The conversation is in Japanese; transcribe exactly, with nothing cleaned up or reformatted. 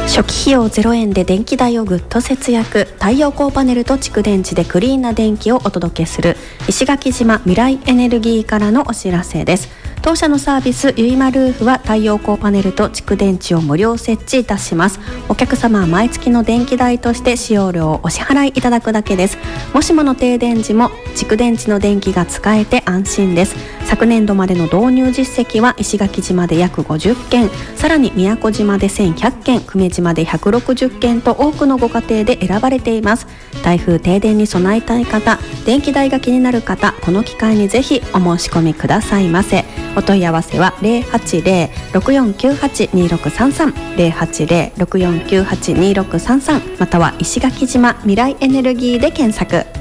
初期費用ゼロえんで電気代をぐっと節約、太陽光パネルと蓄電池でクリーンな電気をお届けする石垣島未来エネルギーからのお知らせです。当社のサービスゆいまルーフは太陽光パネルと蓄電池を無料設置いたします。お客様は毎月の電気代として使用料をお支払いいただくだけです。もしもの停電時も蓄電池の電気が使えて安心です。昨年度までの導入実績は石垣島で約ごじゅっけん、さらに宮古島でせんひゃっけん、久米島でひゃくろくじゅっけんと多くのご家庭で選ばれています。台風停電に備えたい方、電気代が気になる方、この機会にぜひお申し込みくださいませ。お問い合わせは ゼロはちゼロ ろくよんきゅうはち にろくさんさん ゼロはちゼロ ろくよんきゅうはち にろくさんさんまたは石垣島未来エネルギーで検索。